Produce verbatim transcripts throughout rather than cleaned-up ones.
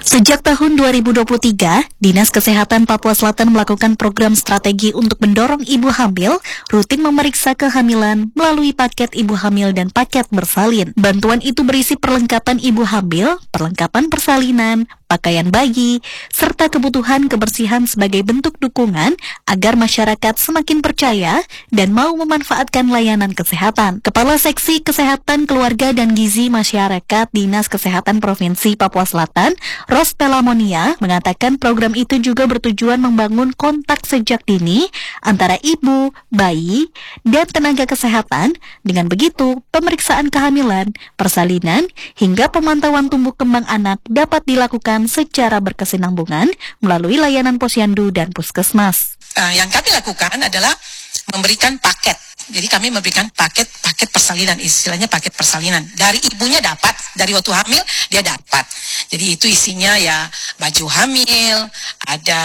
Sejak tahun dua ribu dua puluh tiga, Dinas Kesehatan Papua Selatan melakukan program strategi untuk mendorong ibu hamil rutin memeriksa kehamilan melalui paket ibu hamil dan paket bersalin. Bantuan itu berisi perlengkapan ibu hamil, perlengkapan persalinan, pakaian bayi, serta kebutuhan kebersihan sebagai bentuk dukungan agar masyarakat semakin percaya dan mau memanfaatkan layanan kesehatan. Kepala Seksi Kesehatan Keluarga dan Gizi Masyarakat Dinas Kesehatan Provinsi Papua Selatan, Ros Pelamonia, mengatakan program itu juga bertujuan membangun kontak sejak dini antara ibu, bayi, dan tenaga kesehatan. Dengan begitu, pemeriksaan kehamilan, persalinan, hingga pemantauan tumbuh kembang anak dapat dilakukan secara berkesinambungan melalui layanan posyandu dan puskesmas. Uh, yang kami lakukan adalah memberikan paket. Jadi kami memberikan paket-paket persalinan, istilahnya paket persalinan. Dari ibunya dapat, dari waktu hamil dia dapat. Jadi itu isinya ya baju hamil, ada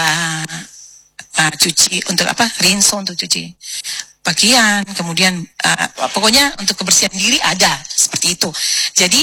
uh, cuci untuk apa, rinso untuk cuci pakaian, kemudian uh, pokoknya untuk kebersihan diri ada, seperti itu. Jadi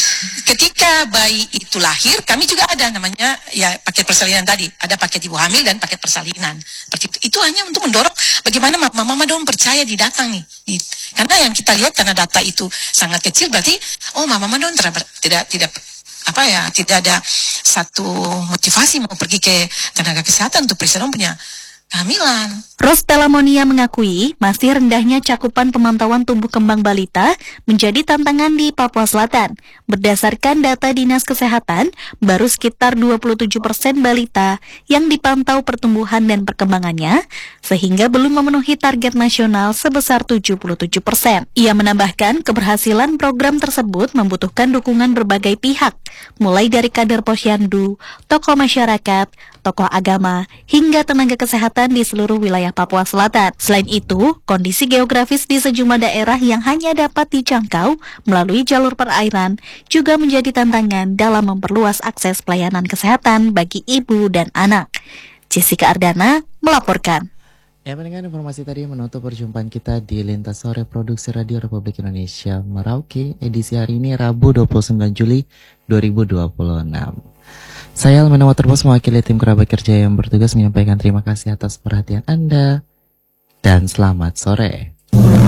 ketika bayi itu lahir, kami juga ada namanya ya paket persalinan tadi, ada paket ibu hamil dan paket persalinan. Seperti itu. Itu hanya untuk mendorong bagaimana mama-mama dong percaya didatang nih. Karena yang kita lihat karena data itu sangat kecil, berarti oh mama-mama dong tidak tidak tidak apa ya, tidak ada satu motivasi mau pergi ke tenaga kesehatan untuk periksa dong punya kehamilan. Ros Pelamonia mengakui masih rendahnya cakupan pemantauan tumbuh kembang balita menjadi tantangan di Papua Selatan. Berdasarkan data Dinas Kesehatan, baru sekitar dua puluh tujuh persen balita yang dipantau pertumbuhan dan perkembangannya, sehingga belum memenuhi target nasional sebesar tujuh puluh tujuh persen. Ia menambahkan keberhasilan program tersebut membutuhkan dukungan berbagai pihak, mulai dari kader posyandu, tokoh masyarakat, tokoh agama, hingga tenaga kesehatan di seluruh wilayah Papua Selatan. Selain itu, kondisi geografis di sejumlah daerah yang hanya dapat dijangkau melalui jalur perairan juga menjadi tantangan dalam memperluas akses pelayanan kesehatan bagi ibu dan anak. Jessica Ardana melaporkan. Ya, mendengar informasi tadi menutup perjumpaan kita di Lintas Sore Produksi Radio Republik Indonesia Merauke edisi hari ini Rabu dua puluh sembilan Juli dua ribu dua puluh enam. Saya Almena Waterpos mewakili tim kerabat kerja yang bertugas menyampaikan terima kasih atas perhatian Anda dan selamat sore.